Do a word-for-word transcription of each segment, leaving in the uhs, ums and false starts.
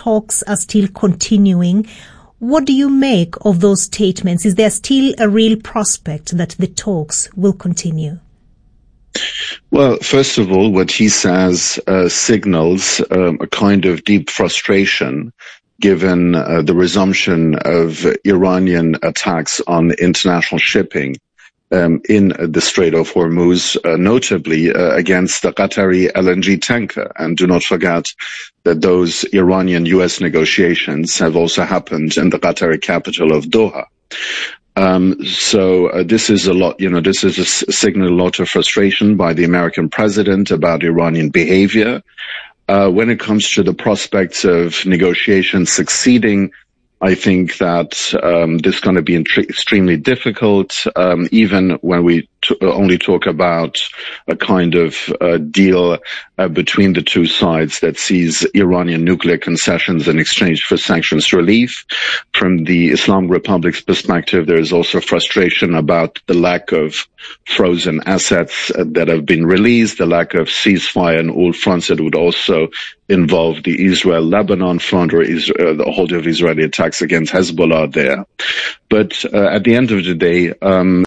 talks are still continuing. What do you make of those statements? Is there still a real prospect that the talks will continue? Well, first of all, what he says uh, signals um, a kind of deep frustration given uh, the resumption of Iranian attacks on international shipping um, in the Strait of Hormuz, uh, notably uh, against the Qatari L N G tanker. And do not forget that those Iranian-U S negotiations have also happened in the Qatari capital of Doha. Um, so uh, this is a lot, you know, this is a s- signal a lot of frustration by the American president about Iranian behavior. Uh, when it comes to the prospects of negotiations succeeding, I think that um, this is going to be int- extremely difficult, um, even when we t- only talk about a kind of uh, deal uh, between the two sides that sees Iranian nuclear concessions in exchange for sanctions relief. From the Islamic Republic's perspective, there is also frustration about the lack of frozen assets uh, that have been released, the lack of ceasefire on all fronts that would also involve the Israel-Lebanon front or Israel, the whole of Israeli attacks against Hezbollah there. But uh, at the end of the day, um,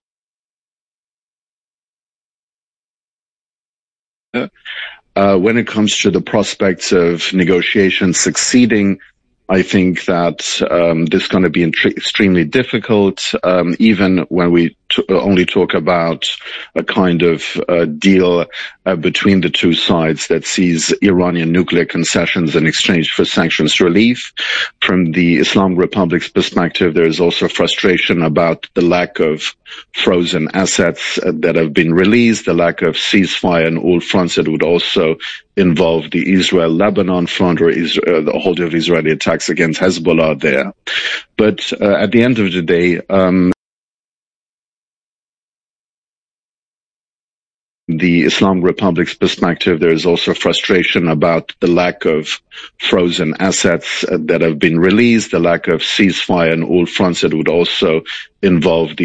uh, when it comes to the prospects of negotiations succeeding, I think that um, this is going to be int- extremely difficult, um, even when we t- only talk about a kind of uh, deal uh, between the two sides that sees Iranian nuclear concessions in exchange for sanctions relief. From the Islamic Republic's perspective, there is also frustration about the lack of frozen assets uh, that have been released, the lack of ceasefire on all fronts that would also involve the Israel-Lebanon front or Israel, the whole of Israeli attacks against Hezbollah there. But uh, at the end of the day, um, the Islamic Republic's perspective, there is also frustration about the lack of frozen assets uh, that have been released, the lack of ceasefire on all fronts that would also involve the